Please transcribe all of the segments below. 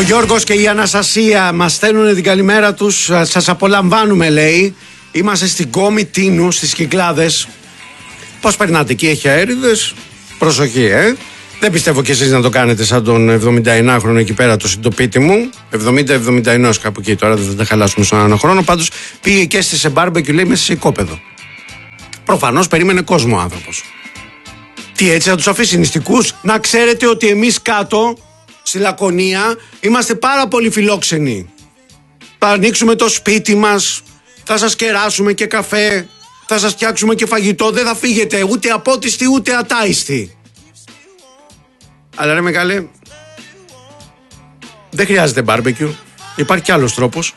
Ο Γιώργος και η Αναστασία μας στέλνουν την καλημέρα τους. Σας απολαμβάνουμε, λέει. Είμαστε στην Κόμη Τίνου, στις Κυκλάδες. Πώς περνάτε εκεί, έχει αέριδες? Προσοχή, Δεν πιστεύω κι εσείς να το κάνετε σαν τον 79χρονο εκεί πέρα το συντοπίτη μου. 70-71 κάπου εκεί, τώρα δεν θα τα χαλάσουμε στον ένα χρόνο. Πάντως πήγε και σε μπάρμπεκιου, λέει, μέσα σε οικόπεδο. Προφανώς περίμενε κόσμο ο άνθρωπος. Τι, έτσι θα τους αφήσει νηστικούς? Να ξέρετε ότι εμείς κάτω στη Λακωνία είμαστε πάρα πολύ φιλόξενοι. Θα ανοίξουμε το σπίτι μας, θα σας κεράσουμε και καφέ, θα σας φτιάξουμε και φαγητό. Δεν θα φύγετε ούτε απότιστοι ούτε ατάιστοι. Αλλά ρε μεγάλε, δεν χρειάζεται μπάρμπεκιου. Υπάρχει κι άλλος τρόπος.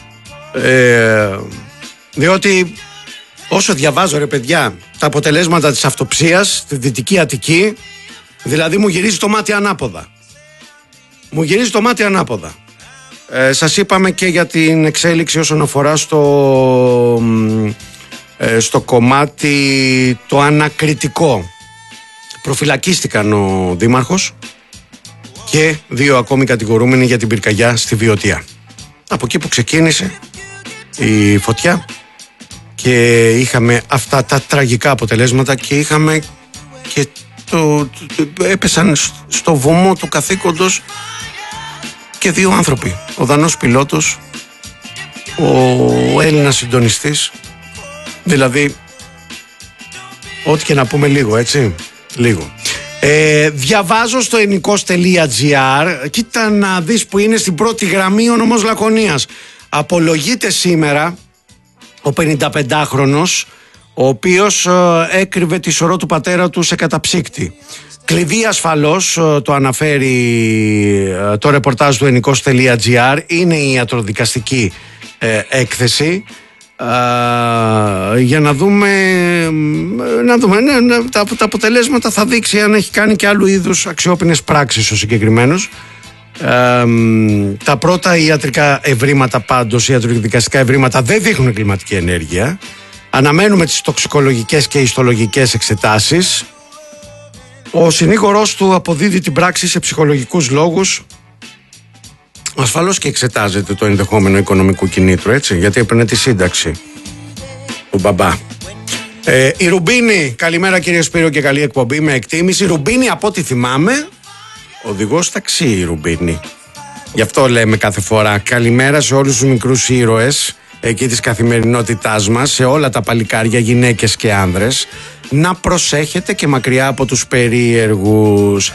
Διότι όσο διαβάζω, ρε παιδιά, τα αποτελέσματα της αυτοψίας στη Δυτική Αττική, δηλαδή μου γυρίζει το μάτι ανάποδα. Μου γυρίζει το μάτι ανάποδα. Σας είπαμε και για την εξέλιξη όσον αφορά στο κομμάτι το ανακριτικό. Προφυλακίστηκαν ο δήμαρχος και 2 ακόμη κατηγορούμενοι για την πυρκαγιά στη Βιωτία. Από εκεί που ξεκίνησε η φωτιά και είχαμε αυτά τα τραγικά αποτελέσματα και είχαμε και έπεσαν στο βωμό του καθήκοντος και 2 άνθρωποι. Ο Δανός πιλότος, ο Έλληνας συντονιστής, δηλαδή ό,τι και να πούμε λίγο, έτσι, λίγο. Διαβάζω στο ενικός.gr, κοίτα να δεις που είναι στην πρώτη γραμμή ο νομός Λακωνίας. Απολογείται σήμερα ο 55χρονος, ο οποίος έκρυβε τη σωρό του πατέρα του σε καταψύκτη. Κλειδί ασφαλώς, το αναφέρει το ρεπορτάζ του ενικός.gr, είναι η ιατροδικαστική έκθεση. Για να δούμε τα αποτελέσματα θα δείξει αν έχει κάνει και άλλου είδους αξιόπινες πράξεις ο συγκεκριμένος. Τα πρώτα ιατρικά ευρήματα, πάντως ιατροδικαστικά ευρήματα, δεν δείχνουν κλιματική ενέργεια. Αναμένουμε τις τοξικολογικές και ιστολογικές εξετάσεις. Ο συνήγορός του αποδίδει την πράξη σε ψυχολογικούς λόγους. Ασφαλώς και εξετάζεται το ενδεχόμενο οικονομικού κινήτρου, έτσι, γιατί έπαιρνε τη σύνταξη του μπαμπά. Η Ρουμπίνη, καλημέρα κύριε Σπύρο και καλή εκπομπή με εκτίμηση. Η Ρουμπίνη, από ό,τι θυμάμαι, οδηγός ταξί η Ρουμπίνη. Γι' αυτό λέμε κάθε φορά καλημέρα σε όλους τους μικρούς ήρωες εκεί της καθημερινότητάς μας, σε όλα τα παλικάρια, γυναίκες και άνδρες, να προσέχετε και μακριά από τους περίεργους.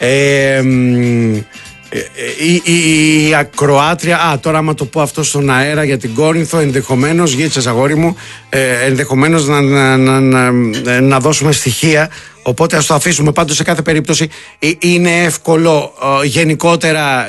Η ακροάτρια, τώρα άμα το πω αυτό στον αέρα για την Κόρινθο, ενδεχομένως, γίτσες αγόρι μου, ενδεχομένως να δώσουμε στοιχεία, οπότε ας το αφήσουμε. Πάντως σε κάθε περίπτωση είναι εύκολο γενικότερα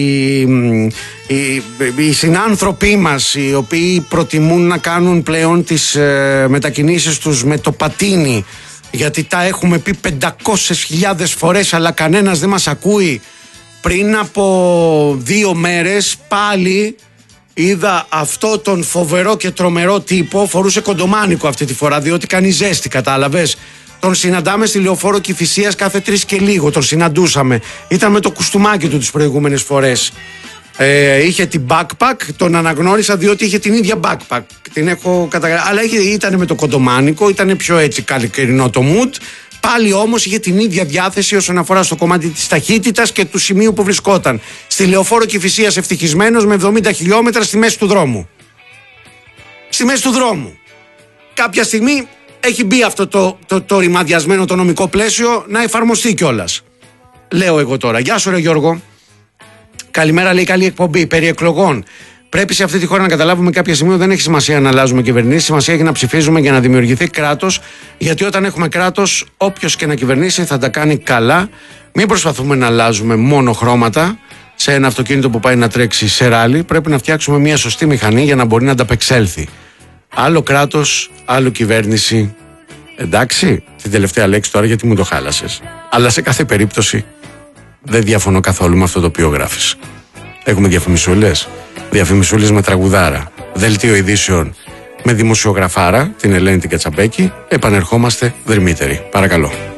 οι συνάνθρωποι μας, οι οποίοι προτιμούν να κάνουν πλέον τις μετακινήσεις τους με το πατίνι, γιατί τα έχουμε πει 500.000 φορές αλλά κανένας δεν μας ακούει. Πριν από 2 μέρες πάλι είδα αυτό τον φοβερό και τρομερό τύπο, φορούσε κοντομάνικο αυτή τη φορά διότι κάνει ζέστη, κατάλαβες. Τον συναντάμε στη Λεωφόρο Κηφισίας κάθε 3 και λίγο, τον συναντούσαμε. Ήταν με το κουστούμάκι του τις προηγούμενες φορές. Είχε την backpack, τον αναγνώρισα διότι είχε την ίδια backpack. Την έχω καταγράψει, αλλά ήταν με το κοντομάνικο, ήταν πιο έτσι καλοκαιρινό το mood. Πάλι όμως είχε την ίδια διάθεση όσον αφορά στο κομμάτι της ταχύτητας και του σημείου που βρισκόταν. Στη Λεωφόρο Κηφισίας ευτυχισμένος με 70 χιλιόμετρα στη μέση του δρόμου. Στη μέση του δρόμου. Κάποια στιγμή έχει μπει αυτό το ρημαδιασμένο το νομικό πλαίσιο να εφαρμοστεί κιόλας. Λέω εγώ τώρα. Γεια σου ρε Γιώργο. Καλημέρα, λέει, καλή εκπομπή. Περί εκλογών. Πρέπει σε αυτή τη χώρα να καταλάβουμε κάποια στιγμή ότι δεν έχει σημασία να αλλάζουμε κυβερνήσεις. Σημασία έχει να ψηφίζουμε για να δημιουργηθεί κράτος. Γιατί όταν έχουμε κράτος, όποιος και να κυβερνήσει θα τα κάνει καλά. Μην προσπαθούμε να αλλάζουμε μόνο χρώματα σε ένα αυτοκίνητο που πάει να τρέξει σε ράλι. Πρέπει να φτιάξουμε μια σωστή μηχανή για να μπορεί να ανταπεξέλθει. Άλλο κράτος, άλλο κυβέρνηση. Εντάξει, την τελευταία λέξη τώρα γιατί μου το χάλασες. Αλλά σε κάθε περίπτωση δεν διαφωνώ καθόλου με αυτό το οποίο γράφεις. Έχουμε διαφημισούλες. Διαφημισούλες με τραγουδάρα. Δελτίο ειδήσεων με δημοσιογραφάρα, την Ελένη την Κατσαμπέκη. Επανερχόμαστε δερμύτεροι. Παρακαλώ.